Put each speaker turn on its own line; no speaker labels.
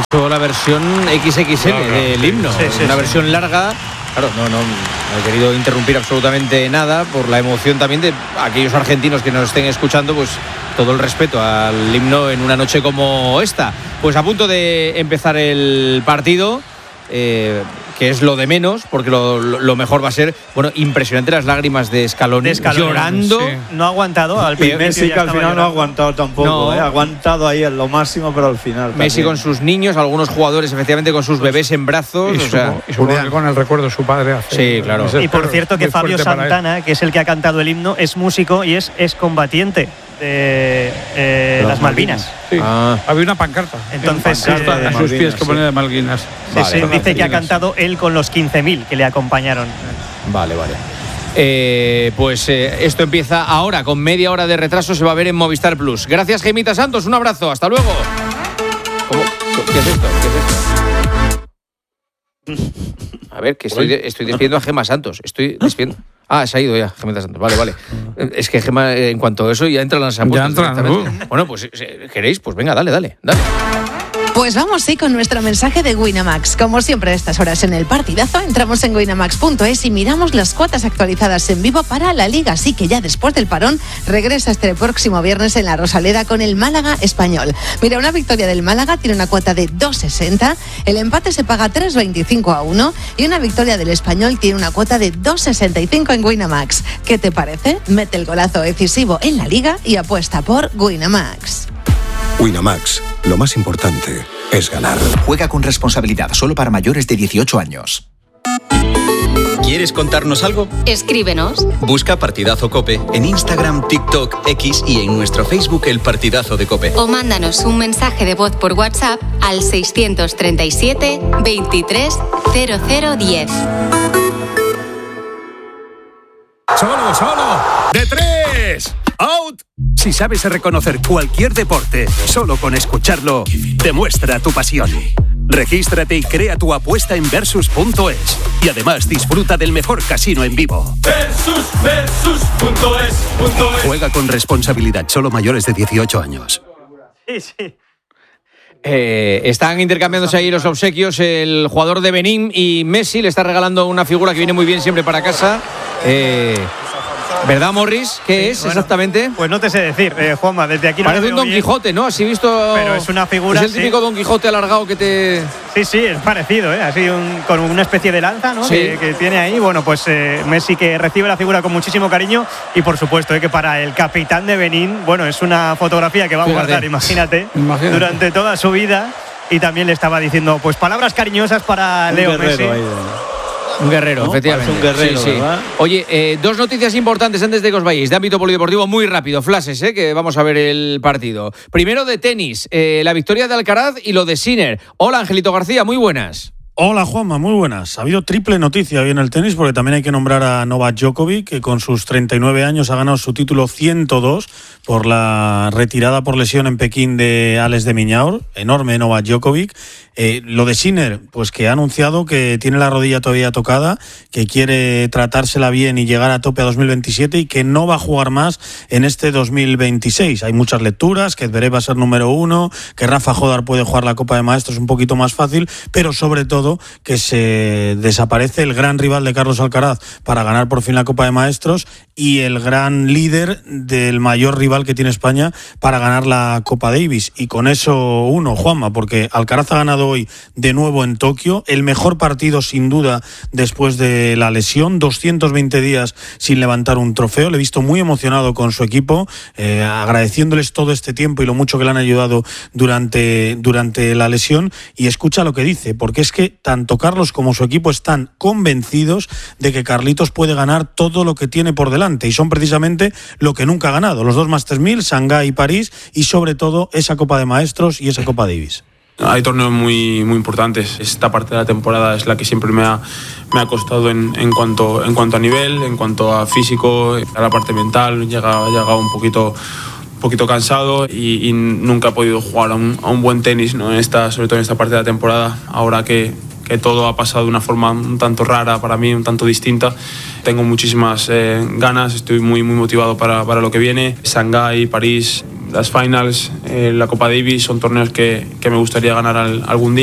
La versión XXL del himno, una versión larga. Claro, no he querido interrumpir absolutamente nada por la emoción también de aquellos argentinos que nos estén escuchando, pues todo el respeto al himno en una noche como esta. Pues a punto de empezar el partido, que es lo de menos, porque lo mejor va a ser, bueno, impresionante las lágrimas de Scaloni llorando.
Sí. No ha aguantado al principio.
Messi que al final no ha aguantado tampoco, ha aguantado ahí en lo máximo, pero al final
Messi también. Con sus niños, algunos jugadores efectivamente con sus bebés en brazos.
Y supongo que con el recuerdo de su padre.
Sí, claro.
Y por cierto que Fabio Santana, que es el que ha cantado el himno, es músico y es excombatiente de las Malvinas.
Sí. Había una pancarta.
Entonces,
a sus pies que ponía de Malvinas.
Sí, dice que ha cantado él con los 15.000 que le acompañaron.
Vale. Pues esto empieza ahora, con media hora de retraso, se va a ver en Movistar Plus. Gracias, Gemita Santos, un abrazo, hasta luego. ¿Qué es esto? A ver, que estoy despidiendo a Gema Santos. Estoy despidiendo. Se ha ido ya, Gemita Santos. Vale. Es que Gema, en cuanto a eso, ya entran las apuestas.
Ya entran.
Bueno, pues ¿queréis? Pues venga, dale.
Pues vamos con nuestro mensaje de Winamax. Como siempre a estas horas en el partidazo, entramos en winamax.es y miramos las cuotas actualizadas en vivo para la Liga. Así que ya después del parón, regresa este próximo viernes en la Rosaleda con el Málaga Español. Mira, una victoria del Málaga tiene una cuota de 2,60, el empate se paga 3,25-1 y una victoria del Español tiene una cuota de 2,65 en Winamax. ¿Qué te parece? Mete el golazo decisivo en la Liga y apuesta por Winamax.
Winamax, lo más importante es ganar.
Juega con responsabilidad, solo para mayores de 18 años.
¿Quieres contarnos algo?
Escríbenos.
Busca Partidazo COPE en Instagram, TikTok, X y en nuestro Facebook El Partidazo de COPE.
O mándanos un mensaje de voz por WhatsApp al 637 23 0010.
¡Solo! ¡De tres! ¡Out! Si sabes reconocer cualquier deporte, solo con escucharlo, demuestra tu pasión. Regístrate y crea tu apuesta en Versus.es. Y además disfruta del mejor casino en vivo. Versus.es. Juega con responsabilidad, solo mayores de 18 años.
Sí.
Están intercambiándose ahí los obsequios. El jugador de Benín y Messi le está regalando una figura que viene muy bien siempre para casa. ¿Verdad, Morris? ¿Qué es exactamente?
Pues no te sé decir, Juanma, desde aquí no
parece un Don Quijote, ¿no? Así visto.
Pero es una figura.
Es el típico Don Quijote alargado que te.
Sí, es parecido, así con una especie de lanza, ¿no?
Sí.
Que tiene ahí. Bueno, pues Messi que recibe la figura con muchísimo cariño y por supuesto que para el capitán de Benín, bueno, es una fotografía que va a guardar, imagínate, durante toda su vida. Y también le estaba diciendo, pues palabras cariñosas para Leo Messi.
Un guerrero, ¿no? Efectivamente.
Un guerrero,
sí. Oye, dos noticias importantes antes de que os vayáis, de ámbito polideportivo, muy rápido, flashes, que vamos a ver el partido. Primero de tenis, la victoria de Alcaraz y lo de Sinner. Hola, Angelito García, muy buenas.
Hola Juanma, muy buenas. Ha habido triple noticia hoy en el tenis porque también hay que nombrar a Novak Djokovic, que con sus 39 años ha ganado su título 102 por la retirada por lesión en Pekín de Alex de Minaur. Enorme Novak Djokovic. Lo de Sinner, pues que ha anunciado que tiene la rodilla todavía tocada, que quiere tratársela bien y llegar a tope a 2027 y que no va a jugar más en este 2026. Hay muchas lecturas, que Zverev va a ser número 1, que Rafa Jodar puede jugar la Copa de Maestros un poquito más fácil, pero sobre todo que se desaparece el gran rival de Carlos Alcaraz para ganar por fin la Copa de Maestros y el gran líder del mayor rival que tiene España para ganar la Copa Davis. Y con eso Juanma, porque Alcaraz ha ganado hoy de nuevo en Tokio, el mejor partido sin duda después de la lesión, 220 días sin levantar un trofeo. Le he visto muy emocionado con su equipo, agradeciéndoles todo este tiempo y lo mucho que le han ayudado durante la lesión. Y escucha lo que dice, porque es que tanto Carlos como su equipo están convencidos de que Carlitos puede ganar todo lo que tiene por delante y son precisamente lo que nunca ha ganado, los dos Masters 1000, Shanghái y París, y sobre todo esa Copa de Maestros y esa Copa Davis.
Hay torneos muy importantes. Esta parte de la temporada es la que siempre me ha costado en cuanto a nivel, en cuanto a físico, a la parte mental. He llegado un poquito cansado y nunca he podido jugar a un buen tenis, ¿no? Sobre todo en esta parte de la temporada. Ahora que todo ha pasado de una forma un tanto rara para mí, un tanto distinta, tengo muchísimas ganas, estoy muy motivado para lo que viene. Shanghái, París, las finals, la Copa Davis son torneos que me gustaría ganar algún día.